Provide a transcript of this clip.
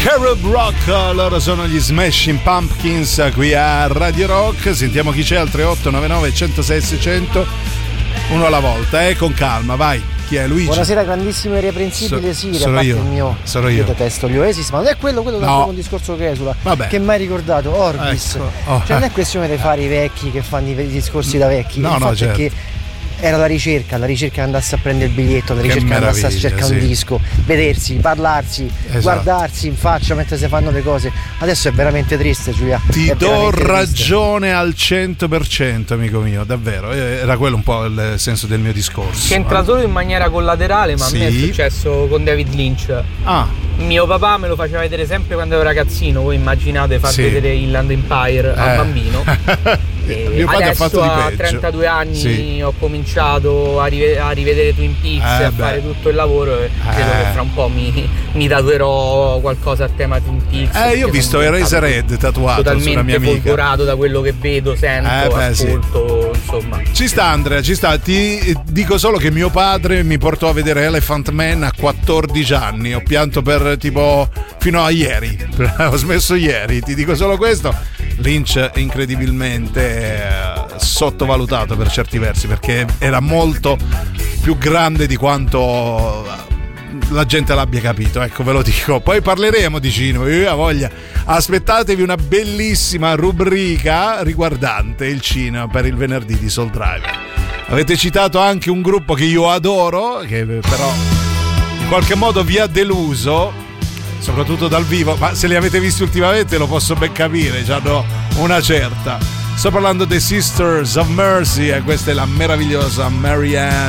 Cherub Rock, loro sono gli Smashing Pumpkins qui a Radio Rock. Sentiamo chi c'è al 3899 106 600, uno alla volta, con calma, vai. Chi è, Luigi? Buonasera, grandissimo e irreprensibile Siri. A parte io. il mio, sono io detesto gli Oasis, ma non è quello no. un discorso che esula. Vabbè. Che mai ricordato Orbis, ecco. Cioè non è questione di fare i vecchi che fanno i discorsi da vecchi, no, il fatto certo. è che era la ricerca che andasse a prendere il biglietto, la ricerca che andasse a cercare un disco, vedersi, parlarsi, guardarsi in faccia mentre si fanno le cose. Adesso è veramente triste, Giulia. Ti do ragione al 100%, amico mio, davvero. Era quello un po' il senso del mio discorso. C'entra solo in maniera collaterale, ma a me è successo con David Lynch. Mio papà me lo faceva vedere sempre quando ero ragazzino. Voi immaginate far vedere Inland Empire al bambino. Mio padre adesso ha fatto di peggio. A 32 anni ho cominciato a rivedere Twin Peaks e a fare tutto il lavoro e credo che fra un po' mi tatuerò qualcosa a tema Twin Peaks. Io ho visto Eraserhead tatuato totalmente sulla mia amica. folgorato da quello che vedo, sento, ascolto, insomma. Ci sta, Andrea, ci sta. Ti dico solo che mio padre mi portò a vedere Elephant Man a 14 anni. Ho pianto per tipo fino a ieri. Ho smesso ieri, ti dico solo questo. Lynch incredibilmente sottovalutato per certi versi, perché era molto più grande di quanto la gente l'abbia capito, ecco, ve lo dico. Poi parleremo di cinema, io ho voglia. Aspettatevi una bellissima rubrica riguardante il cinema per il venerdì di Soul Driver. Avete citato anche un gruppo che io adoro, che però in qualche modo vi ha deluso, soprattutto dal vivo, ma se li avete visti ultimamente lo posso ben capire, hanno una certa. Sto parlando dei Sisters of Mercy e questa è la meravigliosa Marianne